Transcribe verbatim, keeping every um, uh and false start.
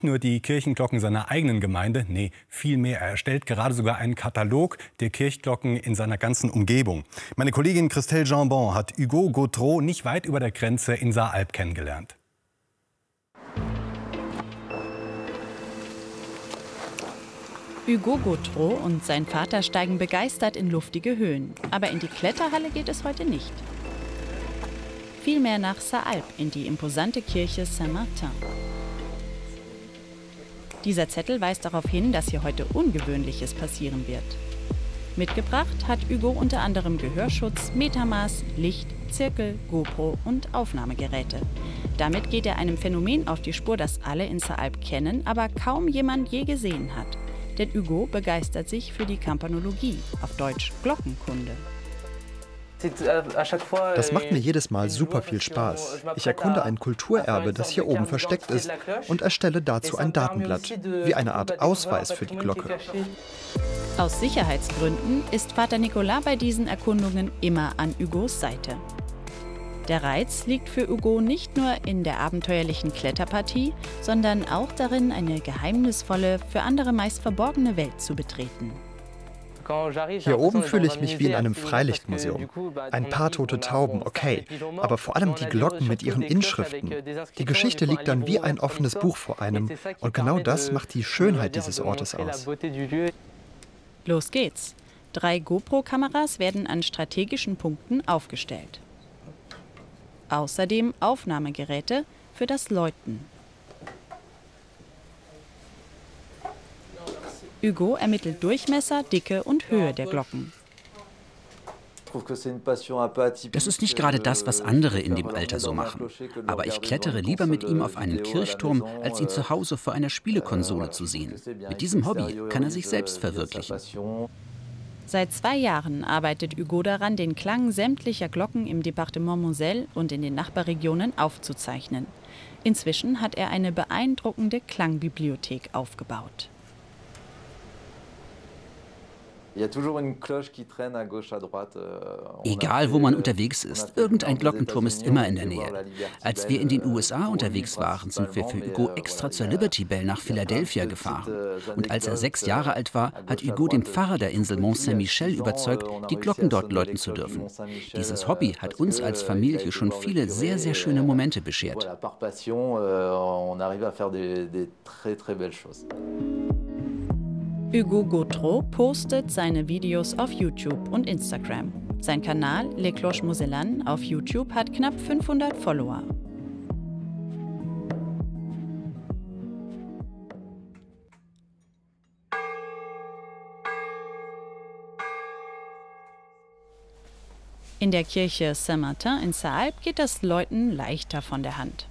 Nur die Kirchenglocken seiner eigenen Gemeinde, nee, viel mehr. Er erstellt gerade sogar einen Katalog der Kirchglocken in seiner ganzen Umgebung. Meine Kollegin Christelle Jambon hat Hugo Gautreau nicht weit über der Grenze in Saaralb kennengelernt. Hugo Gautreau und sein Vater steigen begeistert in luftige Höhen. Aber in die Kletterhalle geht es heute nicht. Vielmehr nach Saaralb, in die imposante Kirche Saint-Martin. Dieser Zettel weist darauf hin, dass hier heute Ungewöhnliches passieren wird. Mitgebracht hat Hugo unter anderem Gehörschutz, Metermaß, Licht, Zirkel, GoPro und Aufnahmegeräte. Damit geht er einem Phänomen auf die Spur, das alle in Saaralb kennen, aber kaum jemand je gesehen hat. Denn Hugo begeistert sich für die Campanologie, auf Deutsch Glockenkunde. Das macht mir jedes Mal super viel Spaß. Ich erkunde ein Kulturerbe, das hier oben versteckt ist, und erstelle dazu ein Datenblatt, wie eine Art Ausweis für die Glocke. Aus Sicherheitsgründen ist Vater Nicolas bei diesen Erkundungen immer an Hugos Seite. Der Reiz liegt für Hugo nicht nur in der abenteuerlichen Kletterpartie, sondern auch darin, eine geheimnisvolle, für andere meist verborgene Welt zu betreten. Hier oben fühle ich mich wie in einem Freilichtmuseum. Ein paar tote Tauben, okay, aber vor allem die Glocken mit ihren Inschriften. Die Geschichte liegt dann wie ein offenes Buch vor einem und genau das macht die Schönheit dieses Ortes aus. Los geht's. Drei GoPro-Kameras werden an strategischen Punkten aufgestellt. Außerdem Aufnahmegeräte für das Läuten. Hugo ermittelt Durchmesser, Dicke und Höhe der Glocken. Das ist nicht gerade das, was andere in dem Alter so machen. Aber ich klettere lieber mit ihm auf einen Kirchturm, als ihn zu Hause vor einer Spielekonsole zu sehen. Mit diesem Hobby kann er sich selbst verwirklichen. Seit zwei Jahren arbeitet Hugo daran, den Klang sämtlicher Glocken im Departement Moselle und in den Nachbarregionen aufzuzeichnen. Inzwischen hat er eine beeindruckende Klangbibliothek aufgebaut. Egal, wo man unterwegs ist, irgendein Glockenturm ist immer in der Nähe. Als wir in den U S A unterwegs waren, sind wir für Hugo extra zur Liberty Bell nach Philadelphia gefahren. Und als er sechs Jahre alt war, hat Hugo den Pfarrer der Insel Mont Saint-Michel überzeugt, die Glocken dort läuten zu dürfen. Dieses Hobby hat uns als Familie schon viele sehr, sehr schöne Momente beschert. Hugo Gautreau postet seine Videos auf YouTube und Instagram. Sein Kanal Les Cloches Mosellanes auf YouTube hat knapp fünfhundert Follower. In der Kirche Saint-Martin in Saaralb geht das Läuten leichter von der Hand.